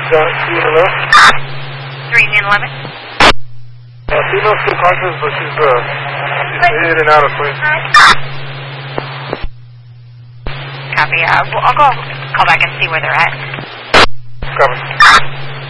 Hello? 3 and 11. Female's still conscious, but she's in and out of sleep. Copy. I'll go call back and see where they're at. Copy.